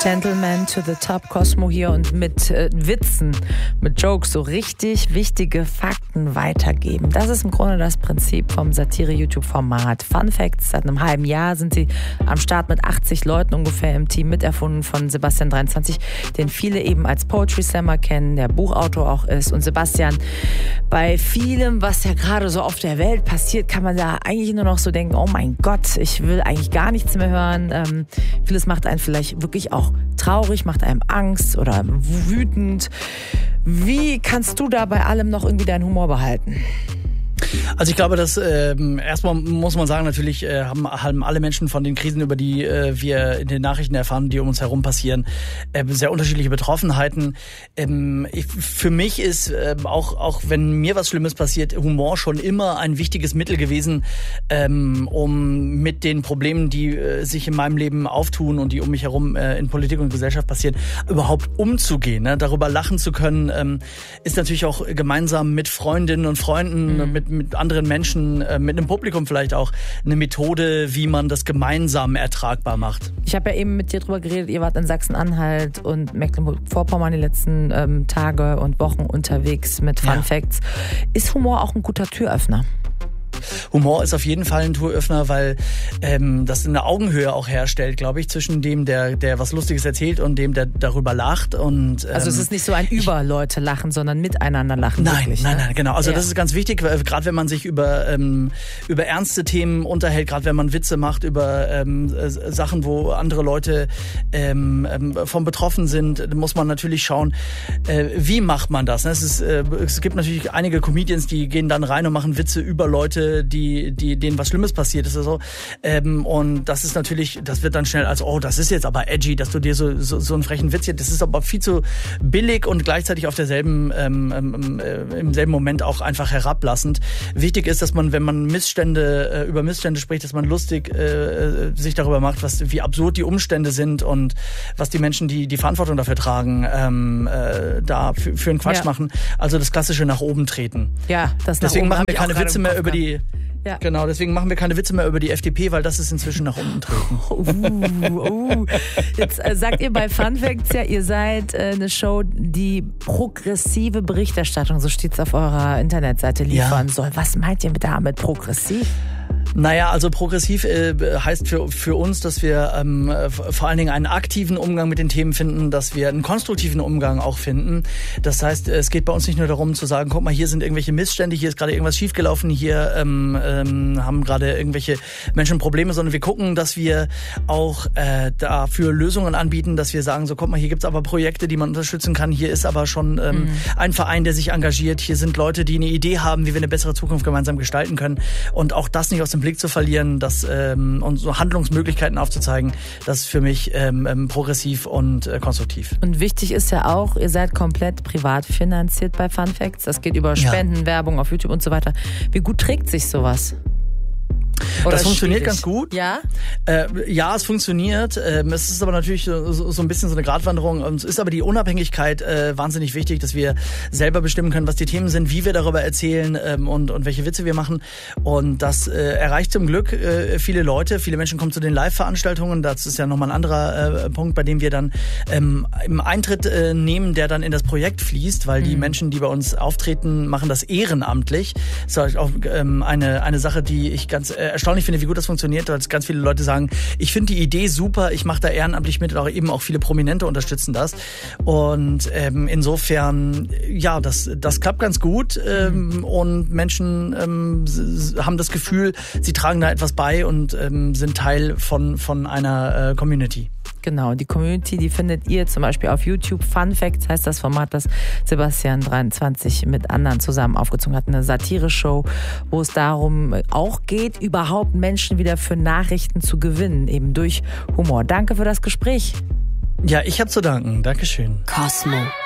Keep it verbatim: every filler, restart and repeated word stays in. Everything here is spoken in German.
Gentleman to the Top, Cosmo hier und mit äh, Witzen, mit Jokes so richtig wichtige Fakten weitergeben. Das ist im Grunde das Prinzip vom Satire-YouTube-Format. Fun Facts, seit einem halben Jahr sind sie am Start mit achtzig Leuten ungefähr im Team, miterfunden von Sebastian dreiundzwanzig, den viele eben als Poetry Slammer kennen, der Buchautor auch ist. Und Sebastian, bei vielem, was ja gerade so auf der Welt passiert, kann man da eigentlich nur noch so denken, oh mein Gott, ich will eigentlich gar nichts mehr hören. Ähm, vieles macht einen vielleicht wirklich auch traurig, macht einem Angst oder wütend. Wie kannst du da bei allem noch irgendwie deinen Humor behalten? Also ich glaube, dass ähm, erstmal muss man sagen, natürlich äh, haben, haben alle Menschen von den Krisen, über die äh, wir in den Nachrichten erfahren, die um uns herum passieren, äh, sehr unterschiedliche Betroffenheiten. Ähm, ich, für mich ist äh, auch auch wenn mir was Schlimmes passiert, Humor schon immer ein wichtiges Mittel gewesen, ähm, um mit den Problemen, die äh, sich in meinem Leben auftun und die um mich herum äh, in Politik und Gesellschaft passieren, überhaupt umzugehen. Ne? Darüber lachen zu können, ähm, ist natürlich auch gemeinsam mit Freundinnen und Freunden, mhm. mit mit anderen Menschen, mit einem Publikum vielleicht auch, eine Methode, wie man das gemeinsam ertragbar macht. Ich habe ja eben mit dir drüber geredet, ihr wart in Sachsen-Anhalt und Mecklenburg-Vorpommern die letzten ähm, Tage und Wochen unterwegs mit Fun ja. Facts. Ist Humor auch ein guter Türöffner? Humor ist auf jeden Fall ein Türöffner, weil ähm, das eine Augenhöhe auch herstellt, glaube ich, zwischen dem, der der was Lustiges erzählt und dem, der darüber lacht. Und ähm, also es ist nicht so ein über Leute lachen, sondern miteinander lachen. Nein, wirklich, nein, ne? nein, genau. Also ja. das ist ganz wichtig, gerade wenn man sich über ähm, über ernste Themen unterhält, gerade wenn man Witze macht über ähm, Sachen, wo andere Leute ähm, vom betroffen sind, muss man natürlich schauen, äh, wie macht man das? Es ist, äh, es gibt natürlich einige Comedians, die gehen dann rein und machen Witze über Leute, die, die, denen was Schlimmes passiert ist oder so. Ähm, und das ist natürlich, das wird dann schnell als, oh, das ist jetzt aber edgy, dass du dir so, so, so einen frechen Witz hier, das ist aber viel zu billig und gleichzeitig auf derselben, ähm, äh, im selben Moment auch einfach herablassend. Wichtig ist, dass man, wenn man Missstände, äh, über Missstände spricht, dass man lustig äh, sich darüber macht, was, wie absurd die Umstände sind und was die Menschen, die die Verantwortung dafür tragen, ähm, äh, da für, für einen Quatsch ja. machen. Also das klassische nach oben treten. Ja, das nach Deswegen oben machen wir keine Witze mehr über die Ja. Genau, deswegen machen wir keine Witze mehr über die F D P, weil das ist inzwischen nach unten treten. Uh, uh. Jetzt äh, sagt ihr bei Fun Facts ja, ihr seid äh, eine Show, die progressive Berichterstattung, so steht es auf eurer Internetseite, liefern ja. soll. Was meint ihr damit progressiv? Naja, also progressiv äh, heißt für für uns, dass wir ähm, vor allen Dingen einen aktiven Umgang mit den Themen finden, dass wir einen konstruktiven Umgang auch finden. Das heißt, es geht bei uns nicht nur darum zu sagen, guck mal, hier sind irgendwelche Missstände, hier ist gerade irgendwas schiefgelaufen, hier ähm, ähm, haben gerade irgendwelche Menschen Probleme, sondern wir gucken, dass wir auch äh, dafür Lösungen anbieten, dass wir sagen, so guck mal, hier gibt's aber Projekte, die man unterstützen kann, hier ist aber schon ähm, mhm. ein Verein, der sich engagiert, hier sind Leute, die eine Idee haben, wie wir eine bessere Zukunft gemeinsam gestalten können und auch das nicht aus dem Blick zu verlieren, das ähm, und so Handlungsmöglichkeiten aufzuzeigen, das ist für mich ähm, progressiv und äh, konstruktiv. Und wichtig ist ja auch, ihr seid komplett privat finanziert bei Fun Facts. Das geht über Spenden, ja. Werbung auf YouTube und so weiter. Wie gut trägt sich sowas? Oder das funktioniert schwierig? ganz gut. Ja? Äh, ja, es funktioniert. Ähm, es ist aber natürlich so, so ein bisschen so eine Gratwanderung. Es ist aber die Unabhängigkeit äh, wahnsinnig wichtig, dass wir selber bestimmen können, was die Themen sind, wie wir darüber erzählen ähm, und, und welche Witze wir machen. Und das äh, erreicht zum Glück äh, viele Leute. Viele Menschen kommen zu den Live-Veranstaltungen. Das ist ja nochmal ein anderer äh, Punkt, bei dem wir dann ähm, im Eintritt äh, nehmen, der dann in das Projekt fließt, weil mhm. die Menschen, die bei uns auftreten, machen das ehrenamtlich. Das ist auch ähm, eine, eine Sache, die ich ganz äh, erstaunlich finde, wie gut das funktioniert, weil ganz viele Leute sagen, ich finde die Idee super, ich mache da ehrenamtlich mit, aber eben auch viele Prominente unterstützen das. Und ähm, insofern, ja, das, das klappt ganz gut ähm, und Menschen ähm, haben das Gefühl, sie tragen da etwas bei und ähm, sind Teil von, von einer äh, Community. Genau, die Community, die findet ihr zum Beispiel auf YouTube. Fun Facts heißt das Format, das Sebastian dreiundzwanzig mit anderen zusammen aufgezogen hat. Eine Satire-Show, wo es darum auch geht, überhaupt Menschen wieder für Nachrichten zu gewinnen, eben durch Humor. Danke für das Gespräch. Ja, ich habe zu danken. Dankeschön. Cosmo.